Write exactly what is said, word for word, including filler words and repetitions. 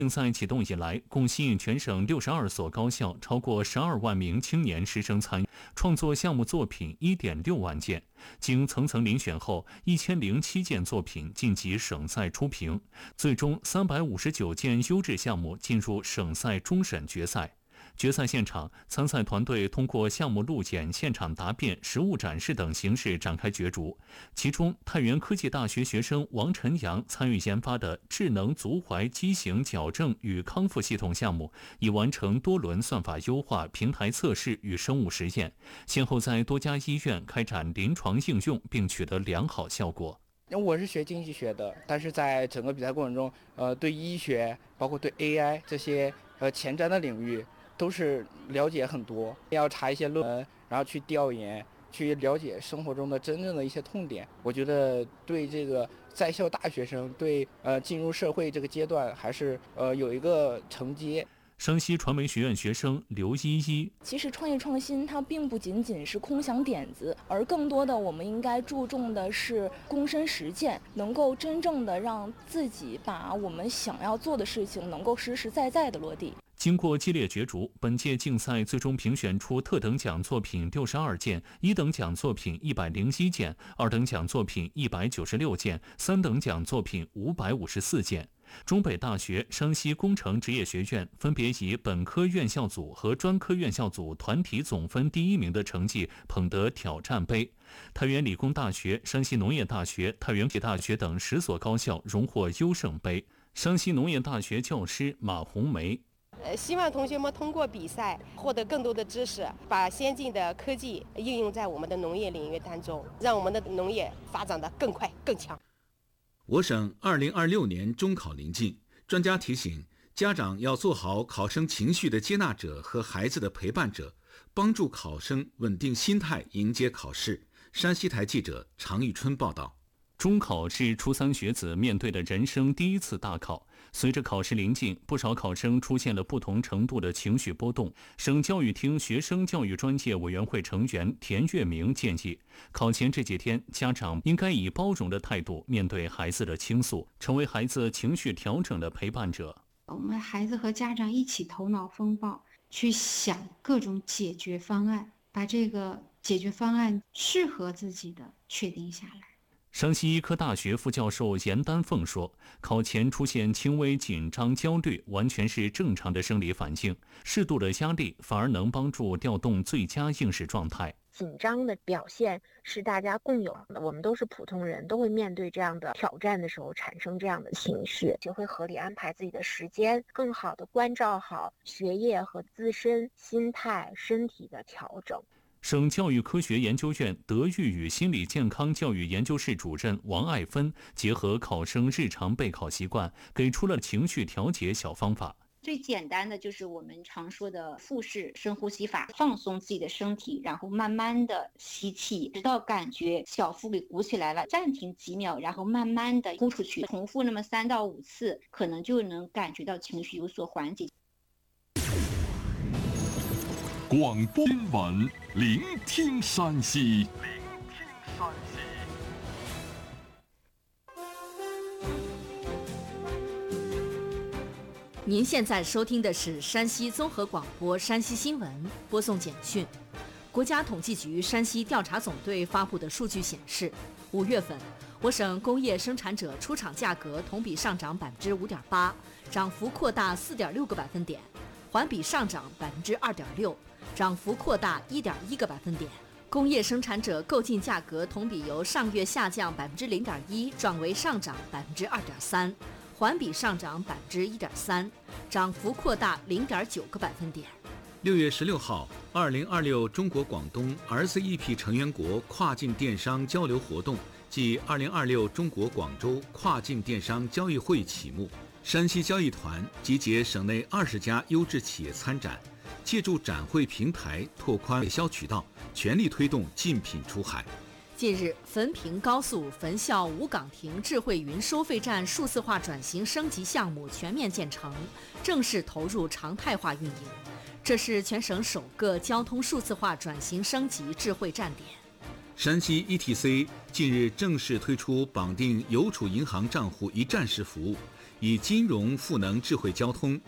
竞赛启动以来，共吸引全省六十二所高校超过十二万名青年师生参与，创作项目作品一点六万件。经层层遴选后，一千零七件作品晋级省赛初评，最终三百五十九件优质项目进入省赛终审决赛。决赛现场，参赛团队通过项目路检、现场答辩、实物展示等形式展开角逐。其中，太原科技大学学生王晨阳参与研发的智能足踝畸形矫正与康复系统项目，已完成多轮算法优化、平台测试与生物实验，先后在多家医院开展临床应用，并取得良好效果。 我是学经济学的，但是在整个比赛过程中，呃，对医学，包括对 A I 这些呃前瞻的领域，都是了解很多，要查一些论文，然后去调研，去了解生活中的真正的一些痛点。我觉得对这个在校大学生，对呃进入社会这个阶段，还是呃有一个承接。 山西传媒学院学生刘依依， 其实创业创新它并不仅仅是空想点子，而更多的我们应该注重的是躬身实践，能够真正的让自己把我们想要做的事情能够实实在在的落地。 经过激烈角逐，本届竞赛最终评选出特等奖作品六十二件，一等奖作品一百零一件，二等奖作品一百九十六件，三等奖作品五百五十四件。中北大学、山西工程职业学院分别以本科院校组和专科院校组团体总分第一名的成绩捧得挑战杯。太原理工大学、山西农业大学、太原大学等十所高校荣获优胜杯。山西农业大学教师马红梅， 呃，希望同学们通过比赛获得更多的知识，把先进的科技应用在我们的农业领域当中，让我们的农业发展得更快更强。 我省二零二六年中考临近，专家提醒家长要做好考生情绪的接纳者和孩子的陪伴者，帮助考生稳定心态迎接考试。山西台记者常玉春报道。 中考是初三学子面对的人生第一次大考，随着考试临近，不少考生出现了不同程度的情绪波动。省教育厅学生教育专业委员会成员田月明建议，考前这几天，家长应该以包容的态度面对孩子的倾诉，成为孩子情绪调整的陪伴者。 我们孩子和家长一起头脑风暴，去想各种解决方案，把这个解决方案适合自己的确定下来。 山西医科大学副教授严丹凤说，考前出现轻微紧张焦虑完全是正常的生理反应，适度的压力反而能帮助调动最佳应试状态。 紧张的表现是大家共有的，我们都是普通人，都会面对这样的挑战的时候产生这样的情绪，学会合理安排自己的时间，更好的关照好学业和自身心态身体的调整。 省教育科学研究院德育与心理健康教育研究室主任王爱芬结合考生日常备考习惯，给出了情绪调节小方法。 最简单的就是我们常说的腹式深呼吸法，放松自己的身体，然后慢慢的吸气，直到感觉小腹给鼓起来了，暂停几秒，然后慢慢的呼出去，重复那么三到五次，可能就能感觉到情绪有所缓解。 广播新闻，聆听山西。聆听山西。 您现在收听的是山西综合广播山西新闻，播送简讯。国家统计局山西调查总队发布的数据显示，五月份，我省工业生产者出厂价格同比上涨百分之五点八，涨幅扩大四点六个百分点，环比上涨百分之二点六。涨幅扩大一点一个百分点。工业生产者购进价格同比由上月下降百分之零点一转为上涨百分之二点三，环比上涨百分之一点三，涨幅扩大零点九个百分点。 六月十六号，二零二六中国广东 R C E P 成员国跨境电商交流活动暨二零二六中国广州跨境电商交易会启幕。山西交易团集结省内二十家优质企业参展，借助展会平台拓宽内销渠道，全力推动竞品出海。 近日，汾平高速汾孝五岗亭智慧云收费站数字化转型升级项目全面建成，正式投入常态化运营。这是全省首个交通数字化转型升级智慧站点。 山西 E T C 近日正式推出绑定邮储银行账户一站式服务， 以金融赋能智慧交通，